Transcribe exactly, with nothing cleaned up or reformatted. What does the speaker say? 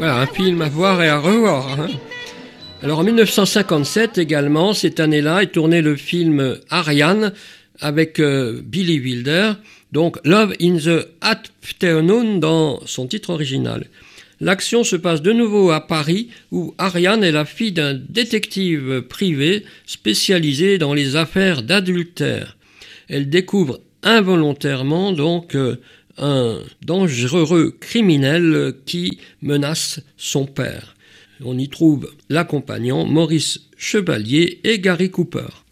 Voilà, un film à voir et à revoir. Hein. Alors en dix-neuf cent cinquante-sept également, cette année-là, est tourné le film Ariane avec euh, Billy Wilder, donc Love in the Afternoon dans son titre original. L'action se passe de nouveau à Paris où Ariane est la fille d'un détective privé spécialisé dans les affaires d'adultère. Elle découvre involontairement donc euh, un dangereux criminel qui menace son père. On y trouve l'accompagnant Maurice Chevalier et Gary Cooper.